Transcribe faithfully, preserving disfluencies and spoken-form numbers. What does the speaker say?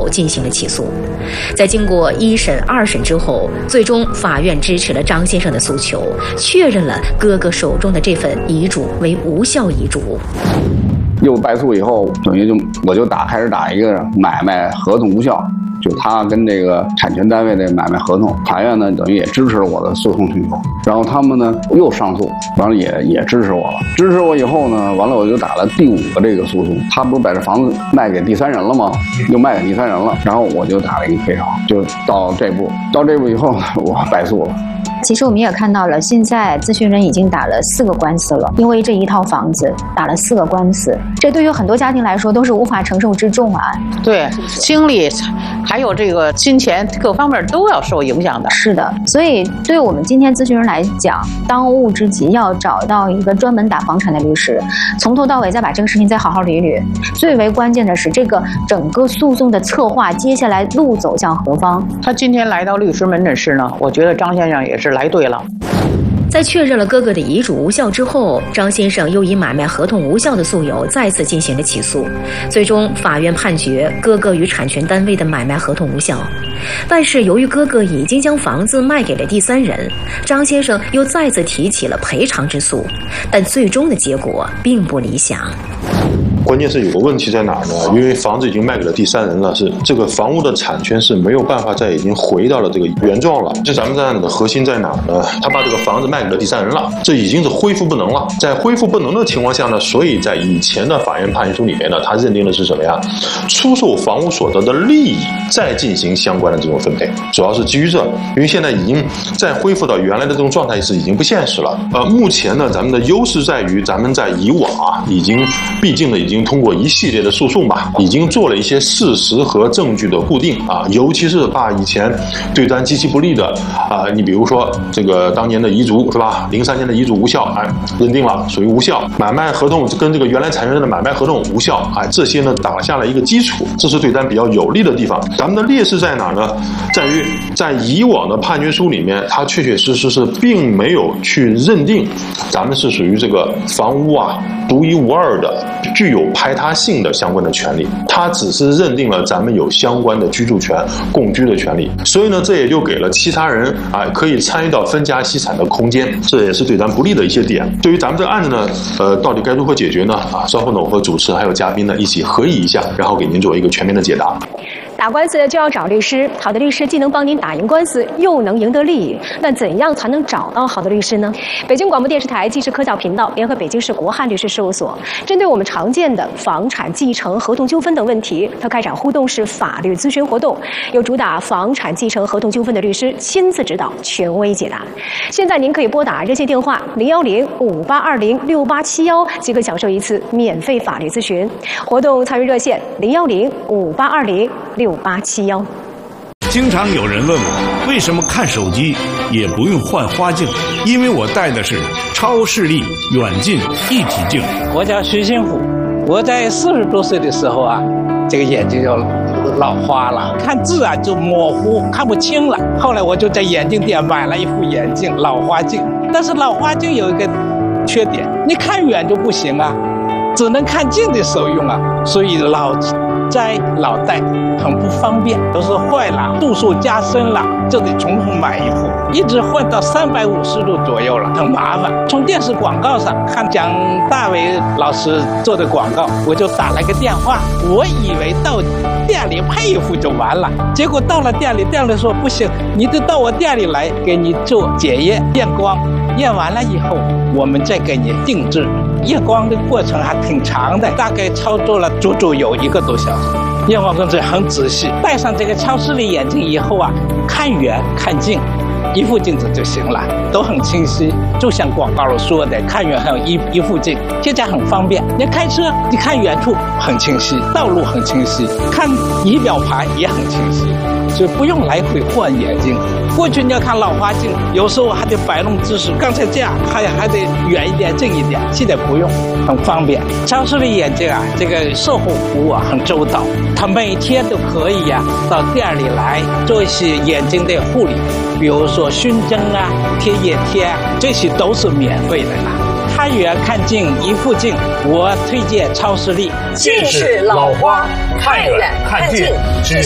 后进行了起诉。在经过一审、二审之后，最终法院支持了张先生的诉求，确认了哥哥手中的这份遗嘱为无效遗嘱。 又败诉以后，等于就我就打开始打一个买卖合同无效，就他跟这个产权单位的买卖合同，法院呢等于也支持了我的诉讼请求，然后他们呢又上诉，完了也也支持我了，支持我以后呢，完了我就打了第五个这个诉讼，他不是把这房子卖给第三人了吗？又卖给第三人了，然后我就打了一个赔偿，就到这步，到这步以后我败诉了。 其实我们也看到了，现在咨询人已经打了四个官司了，因为这一套房子打了四个官司，这对于很多家庭来说都是无法承受之重啊。 对，精力还有这个金钱各方面都要受影响的。 是的，所以对我们今天咨询人来讲，当务之急要找到一个专门打房产的律师，从头到尾再把这个事情再好好捋一捋。最为关键的是，这个整个诉讼的策划，接下来路走向何方？ 他今天来到律师门诊室呢，我觉得张先生也是来对了。 在确认了哥哥的遗嘱无效之后，张先生又以买卖合同无效的诉由再次进行了起诉，最终法院判决哥哥与产权单位的买卖合同无效。但是由于哥哥已经将房子卖给了第三人，张先生又再次提起了赔偿之诉，但最终的结果并不理想。 关键是有个问题在哪儿呢？因为房子已经卖给了第三人了，是这个房屋的产权是没有办法再已经回到了这个原状了。这咱们案子的核心在哪儿呢？他把这个房子卖给了第三人了，这已经是恢复不能了。在恢复不能的情况下呢，所以在以前的法院判决书里面呢，他认定的是什么呀？出售房屋所得的利益再进行相关的这种分配，主要是基于这，因为现在已经再恢复到原来的这种状态是已经不现实了。呃，目前呢，咱们的优势在于咱们在以往啊，已经毕竟呢已经通过一系列的诉讼吧，已经做了一些事实和证据的固定啊，尤其是把以前对咱极其不利的啊，你比如说这个当年的遗嘱是吧？零三年的遗嘱无效，哎，认定了属于无效，买卖合同跟这个原来产权人的买卖合同无效，哎，这些呢打下了一个基础，这是对咱比较有利的地方。咱们的劣势在哪呢？在于在以往的判决书里面，它确确实实是并没有去认定咱们是属于这个房屋啊独一无二的具有排他性的相关的权利，它只是认定了咱们有相关的居住权、共居的权利，所以呢，这也就给了其他人啊可以参与到分家析产的空间，这也是对咱不利的一些点。对于咱们这个案子呢，呃，到底该如何解决呢？啊，稍后呢，我和主持还有嘉宾呢一起合议一下，然后给您做一个全面的解答。 打官司就要找律师，好的律师既能帮您打赢官司，又能赢得利益。那怎样才能找到好的律师呢？北京广播电视台纪实科教频道联合北京市国汉律师事务所，针对我们常见的房产继承、合同纠纷等问题，它开展互动式法律咨询活动，由主打房产继承、合同纠纷的律师亲自指导，权威解答。现在您可以拨打热线电话零幺零五八二零六八七幺，即可享受一次免费法律咨询。活动参与热线零幺零五八二零六八七幺。 经常有人问我为什么看手机也不用换花镜，因为我戴的是超视力远近一体镜。 我叫徐新虎，我在四十多岁的时候啊，这个眼睛就老花了，看字啊就模糊，看不清了。后来我就在眼镜店买了一副眼镜，老花镜。但是老花镜有一个缺点，你看远就不行啊，只能看近的时候用啊，所以老摘老戴很不方便，都是坏了，度数加深了，就得重新买一副，一直换到三百五十度左右了，很麻烦。从电视广告上看蒋大为老师做的广告，我就打了个电话，我以为到店里配一副就完了，结果到了店里，店里说不行，你得到我店里来给你做检验验光，验完了以后我们再给你定制。验光的过程还挺长的，大概操作了足足有一个多小时。验光工作很仔细，戴上这个超视力眼镜以后啊，看远看近一副镜子就行了，都很清晰，就像广告里说的，看远还有一一副镜，现在很方便。你开车，你看远处很清晰，道路很清晰，看仪表盘也很清晰，所以不用来回换眼镜。过去你要看老花镜，有时候还得摆弄姿势，刚才这样还还得远一点近一点，现在不用，很方便。超视力眼镜啊，这个售后服务啊很周到，他每天都可以呀、啊、到店里来做一些眼睛的护理，比如说熏蒸啊、贴眼贴啊，这些都是免费的啦。看远看近一副镜，我推荐超视力。 近视老花，看远看近只